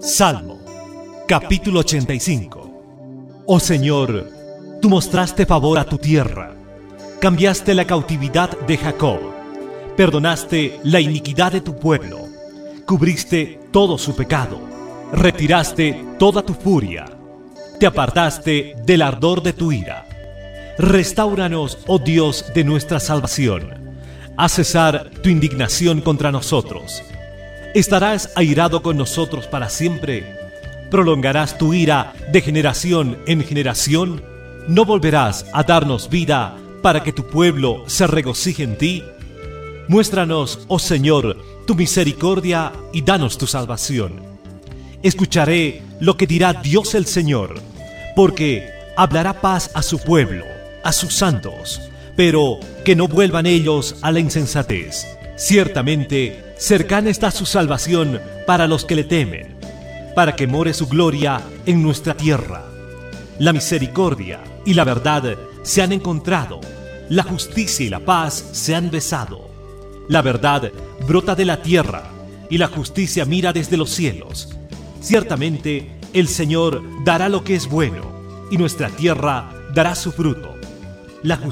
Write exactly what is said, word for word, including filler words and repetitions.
Salmo, capítulo ochenta y cinco. Oh Señor, tú mostraste favor a tu tierra, cambiaste la cautividad de Jacob, perdonaste la iniquidad de tu pueblo, cubriste todo su pecado, retiraste toda tu furia, te apartaste del ardor de tu ira. Restáuranos, oh Dios de nuestra salvación, haz cesar tu indignación contra nosotros. ¿Estarás airado con nosotros para siempre? ¿Prolongarás tu ira de generación en generación? ¿No volverás a darnos vida para que tu pueblo se regocije en ti? Muéstranos, oh Señor, tu misericordia y danos tu salvación. Escucharé lo que dirá Dios el Señor, porque hablará paz a su pueblo, a sus santos, pero que no vuelvan ellos a la insensatez. Ciertamente, cercana está su salvación para los que le temen, para que more su gloria en nuestra tierra. La misericordia y la verdad se han encontrado, la justicia y la paz se han besado. La verdad brota de la tierra y la justicia mira desde los cielos. Ciertamente, el Señor dará lo que es bueno y nuestra tierra dará su fruto. La